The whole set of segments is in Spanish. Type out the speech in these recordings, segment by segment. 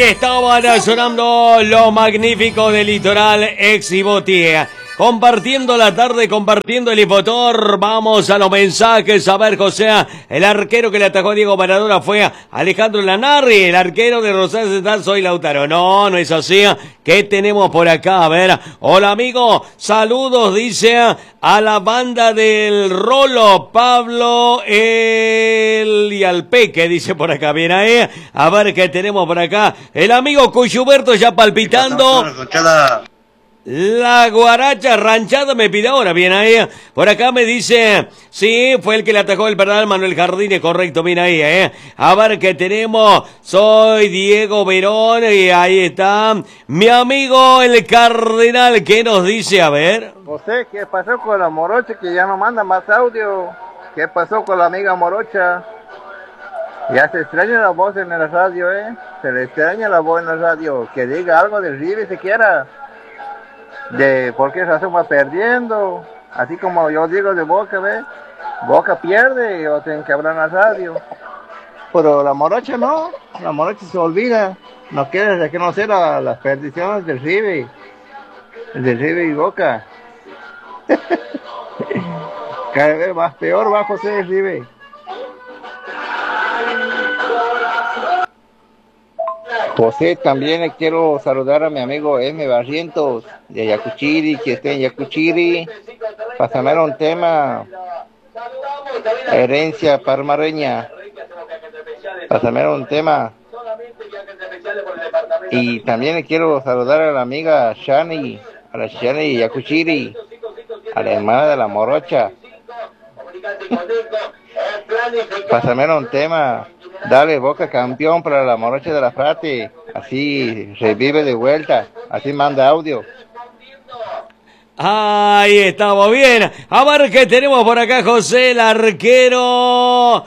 Ahí estaban sonando los magníficos del Litoral Exibotía. Compartiendo la tarde, compartiendo el hipotor. Vamos a los mensajes. A ver, José, el arquero que le atacó a Diego Maradona fue Alejandro Lanarri. El arquero de Rosario Central, soy Lautaro. No, no es así. ¿Qué tenemos por acá? A ver. Hola, amigo. Saludos, dice a la banda del Rolo, Pablo, y al Peque, dice por acá. Bien ahí. A ver qué tenemos por acá. El amigo Cuyuberto ya palpitando. La guaracha ranchada me pide ahora, bien ahí. Por acá me dice, sí, fue el que le atacó el Perdal, Manuel Jardines, correcto, mira ahí, A ver qué tenemos, soy Diego Verón y ahí está mi amigo el Cardenal, ¿qué nos dice? A ver. José, ¿qué pasó con la morocha que ya no manda más audio? ¿Qué pasó con la amiga morocha? Ya se extraña la voz en la radio, se le extraña la voz en la radio, que diga algo del River siquiera. De por qué razón va perdiendo, así como yo digo de Boca, Boca pierde, o tienen que hablar en la radio. Pero la morocha no, la morocha se olvida, no quiere reconocer las perdiciones del River y Boca. Cada vez más peor va José el River. José, también le quiero saludar a mi amigo M. Barrientos de Yacuchiri, que esté en Yacuchiri. Pásame un tema, herencia parmareña. Pásame un tema. Y también le quiero saludar a la amiga Shani, a la Shani de Yacuchiri, a la hermana de la morocha. Pásame un tema. Dale, Boca campeón para la morocha de la Frate. Así revive de vuelta. Así manda audio. Ahí estamos bien. A ver qué tenemos por acá, José, el arquero.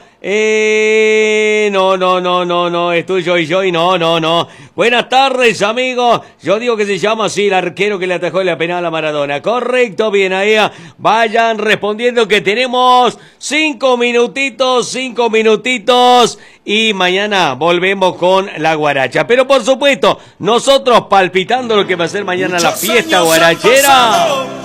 No, es tuyo y yo y no. Buenas tardes, amigos. Yo digo que se llama así el arquero que le atajó la penal a Maradona. Correcto, bien ahí. Vayan respondiendo que tenemos 5 minutitos. Y mañana volvemos con la guaracha. Pero por supuesto, nosotros palpitando lo que va a ser mañana la fiesta guarachera.